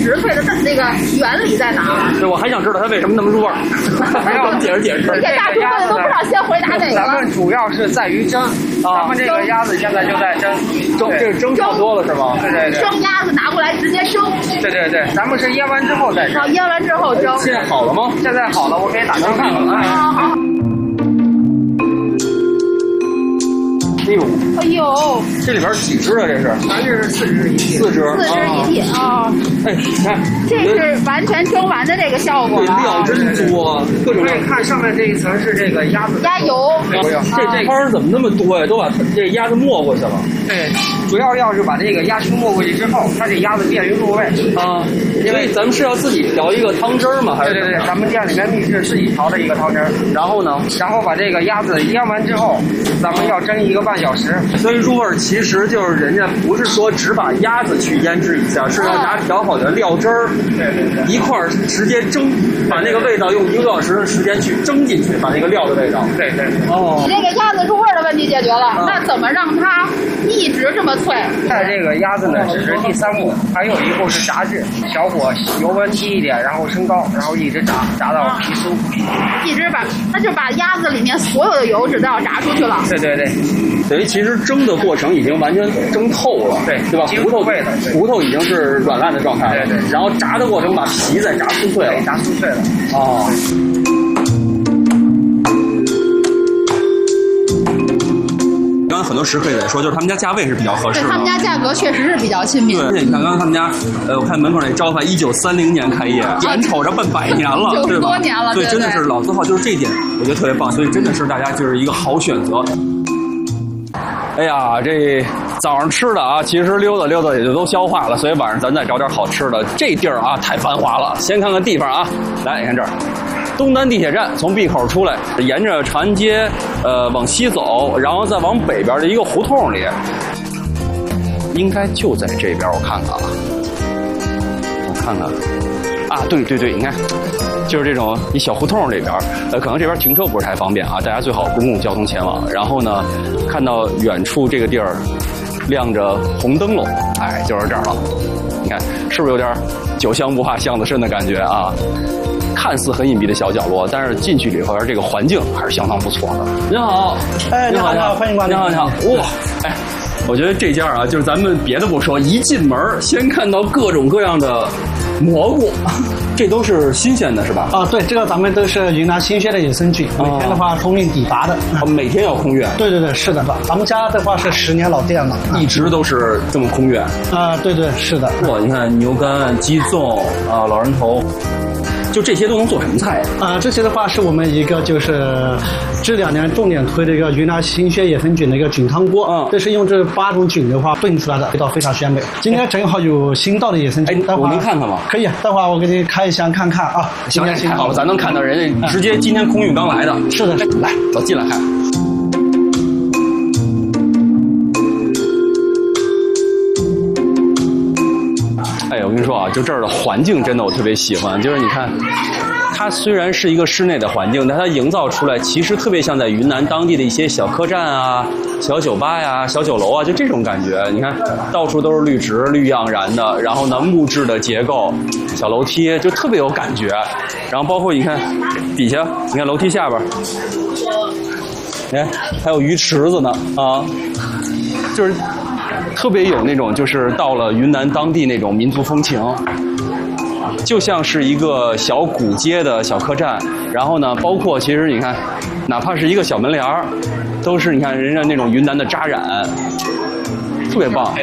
植萃的这个原理在哪儿？ 对，我还想知道它为什么那么入味儿，还要解释解释。 这大部分都不知道先回答哪个。 咱们主要是在于蒸，咱们这个鸭子现在就在蒸， 这蒸差不多了是吗？ 对对对。 生鸭子拿过来直接蒸。 对对对，咱们是腌完之后再蒸。 腌完之后蒸。 现在好了吗？ 现在好了，我给你打开看看啊。 好。哎呦， 这里边几只啊？这是？ 咱这是4只一屉。 4只。 4只一屉啊！ 哎，你看， 这是完全蒸完的这个效果。 这料真多，各种。 可以看上面这一层是这个鸭子鸭油。 这汤怎么那么多呀？都把这鸭子没过去了。 对，主要要是把这个鸭胸没过去之后，它这鸭子便于入味啊。因为咱们是要自己调一个汤汁儿嘛，还是？ 对对对，咱们店里面秘制自己调的一个汤汁儿。 然后呢？ 然后把这个鸭子腌完之后，咱们要蒸1个半小时。 所以入味儿其实就是人家不是说只把鸭子去腌制一下，是要拿调好的料汁儿，一块儿直接蒸，把那个味道用1个多小时的时间去蒸进去，把那个料的味道。 对对。 哦。 这个鸭子入味的问题解决了，那怎么让它一直这么脆？ 在这个鸭子呢，只是第3步，还有一步是炸制，小火油温低一点，然后升高，然后一直炸到皮酥， 一直那就把鸭子里面所有的油脂都要炸出去了。 对对对， 等于其实蒸的过程已经完全蒸透了，对吧？骨头已经是软烂的状态了， 对对。 然后炸的过程把皮再炸酥脆了， 炸酥脆了。 哦。刚刚很多食客也说，就是他们家价位是比较合适的。 他们家价格确实是比较亲民。 对，而且你看刚刚他们家，我看门口那招牌，1930年开业，眼瞅着奔100年了，对吧？ 90多年了， 对，真的是老字号，就是这一点我觉得特别棒，所以真的是大家就是一个好选择。哎呀，这早上吃的啊，其实溜达溜达也就都消化了，所以晚上咱再找点好吃的。这地儿啊太繁华了，先看看地方啊。来，你看这儿，东单地铁站从 B 口出来，沿着长安街往西走，然后再往北边的一个胡同里，应该就在这边。我看看啊，对对对，你看。就是这种一小胡同里边，可能这边停车不是太方便啊，大家最好公共交通前往。然后呢，看到远处这个地儿亮着红灯笼，哎，就是这儿了。你看是不是有点酒香不怕巷子深的感觉啊？看似很隐蔽的小角落，但是进去里头这个环境还是相当不错的。您好， 哎，你好，欢迎光临。 你好，你好，哇，哎。我觉得这家啊，就是咱们别的不说，一进门先看到各种各样的蘑菇，这都是新鲜的，是吧？ 啊，对，这个咱们都是云南新鲜的野生菌，每天的话空运抵达的。 每天要空运？对对对，是的。咱们家的话是10年老店了， 一直都是这么空运。 啊，对对，是的。 哇，你看牛肝、鸡枞啊、老人头。就这些都能做什么菜啊？这些的话是我们一个就是这2年重点推的一个云南新鲜野生菌的一个菌汤锅。这是用这8种菌的话炖出来的，味道非常鲜美。今天正好有新到的野生菌， 我能看看吗？ 可以，待会儿我给你开一箱看看啊。 行，太好了，咱能看到人家直接今天空运刚来的。 是的， 来，走进来看。哎呀，我跟你说啊，就这儿的环境真的我特别喜欢。就是你看，它虽然是一个室内的环境，但它营造出来其实特别像在云南当地的一些小客栈啊、小酒吧呀、小酒楼啊，就这种感觉。你看，到处都是绿植、绿盎然的，然后呢，木质的结构、小楼梯，就特别有感觉。然后包括你看底下，你看楼梯下边，你看还有鱼池子呢啊，就是。特别有那种，就是到了云南当地那种民族风情，就像是一个小古街的小客栈。然后呢，包括其实你看，哪怕是一个小门帘儿，都是你看人家那种云南的扎染，特别棒。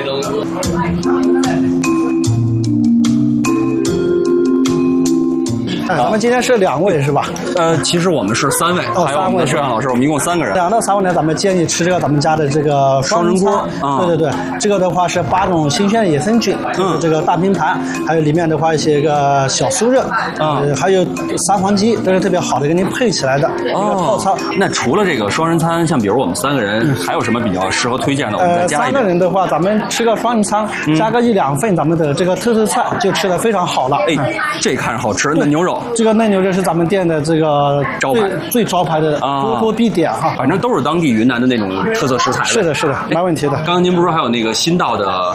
咱们今天是2位是吧？ 其实我们是3位，还有我们的摄像老师，我们一共3个人。 2到3位呢，咱们建议吃这个咱们家的这个双人锅。对对对，这个的话是8种新鲜的野生菌，就是这个大拼盘，还有里面的话一些个小酥肉，还有3黄鸡，都是特别好的，给您配起来的一个套餐。 那除了这个双人餐，像比如我们3个人，还有什么比较适合推荐的？我们再加一点。 3个人的话，咱们吃个双人餐，加个1-2份咱们的这个特色菜，就吃得非常好了。 哎，这看着好吃，嫩牛肉。 这个嫩牛肉是咱们店的这个最招牌的多多必点哈。 反正都是当地云南的那种特色食材。 是的，是的，没问题的。 刚刚您不是说还有那个新到的